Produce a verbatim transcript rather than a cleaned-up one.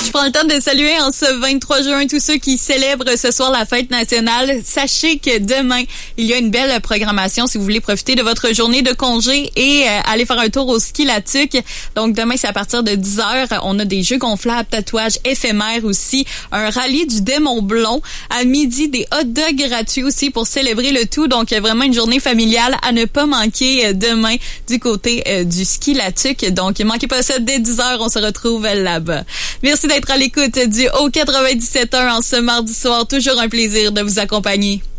Je prends le temps de saluer en ce vingt-trois juin tous ceux qui célèbrent ce soir la fête nationale. Sachez que demain, il y a une belle programmation si vous voulez profiter de votre journée de congé et euh, aller faire un tour au ski Latuc. Donc demain, c'est à partir de dix heures. On a des jeux gonflables, tatouages éphémères aussi, un rallye du démon blond. À midi, des hot dogs gratuits aussi pour célébrer le tout. Donc vraiment une journée familiale à ne pas manquer euh, demain du côté euh, du ski Latuc. Donc manquez pas ça dès dix heures. On se retrouve là-bas. Merci d'être à l'écoute du Haut quatre-vingt-dix-sept point un en ce mardi soir. Toujours un plaisir de vous accompagner.